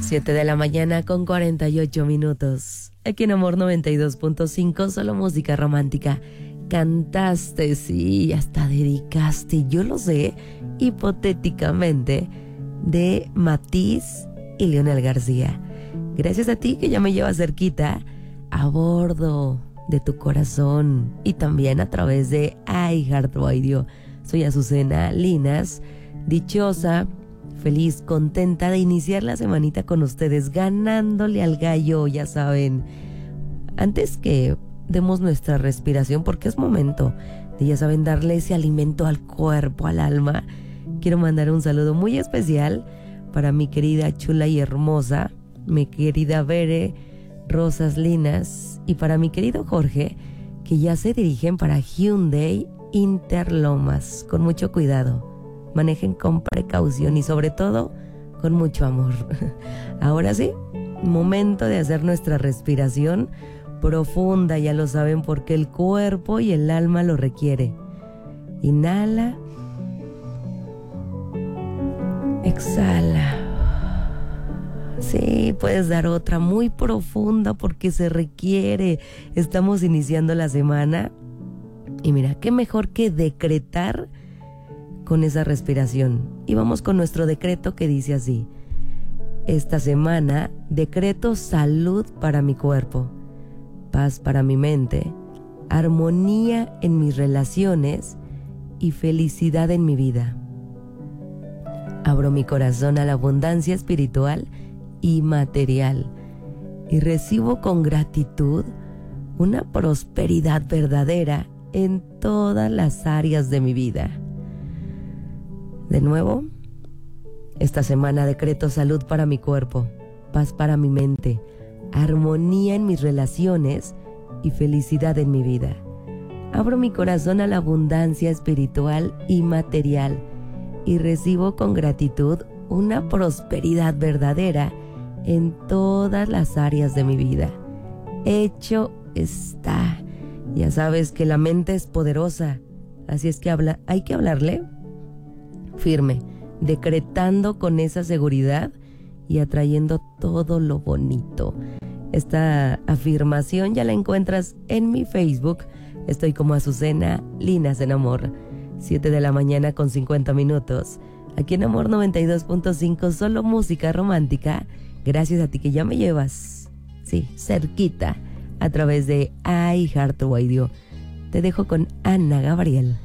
7 de la mañana con 48 minutos. Aquí en Amor 92.5, solo música romántica. Cantaste, sí, hasta dedicaste, yo lo sé, hipotéticamente, de Matiz y Leonel García. Gracias a ti que ya me llevas cerquita, a bordo de tu corazón y también a través de iHeartRadio. Soy Azucena Linas, dichosa, feliz, contenta de iniciar la semanita con ustedes, ganándole al gallo, ya saben. Antes que demos nuestra respiración, porque es momento de, ya saben, darle ese alimento al cuerpo, al alma, quiero mandar un saludo muy especial para mi querida chula y hermosa, mi querida Bere Rosas Linas, y para mi querido Jorge, que ya se dirigen para Hyundai Interlomas. Con mucho cuidado, manejen con precaución y sobre todo con mucho amor. Ahora sí, momento de hacer nuestra respiración profunda, ya lo saben, porque el cuerpo y el alma lo requiere. Inhala, exhala. Sí, puedes dar otra muy profunda porque se requiere. Estamos iniciando la semana y mira, qué mejor que decretar con esa respiración. Y vamos con nuestro decreto que dice así: esta semana decreto salud para mi cuerpo, paz para mi mente, armonía en mis relaciones y felicidad en mi vida. Abro mi corazón a la abundancia espiritual y material y recibo con gratitud una prosperidad verdadera en todas las áreas de mi vida. De nuevo, esta semana decreto salud para mi cuerpo, paz para mi mente, armonía en mis relaciones y felicidad en mi vida. Abro mi corazón a la abundancia espiritual y material y recibo con gratitud una prosperidad verdadera en todas las áreas de mi vida. Hecho está. Ya sabes que la mente es poderosa, así es que hay que hablarle firme, decretando con esa seguridad y atrayendo todo lo bonito. Esta afirmación ya la encuentras en mi Facebook. Estoy como Azucena Linas en Amor. 7 de la mañana con 50 minutos. Aquí en Amor 92.5, solo música romántica. Gracias a ti que ya me llevas, sí, cerquita, a través de iHeartRadio. Te dejo con Ana Gabriel.